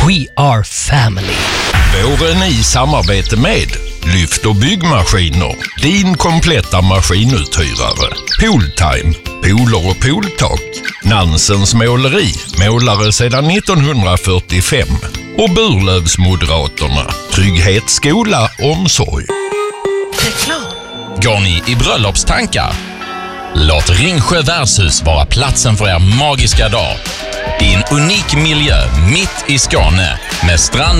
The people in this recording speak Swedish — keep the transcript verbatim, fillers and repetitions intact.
We are family. Våren i samarbete med Lyft och byggmaskiner. Din kompletta maskinuthyrare. Pooltime. Pooler och pooltak. Nansens måleri. Målare sedan nittonhundrafyrtiofem. Och Burlövsmoderaterna. Trygghet, skola, omsorg. Reklam. Går ni i bröllopstankar? Låt Ringsjö värdshus vara platsen för er magiska dag. I en unik miljö mitt i Skåne med strand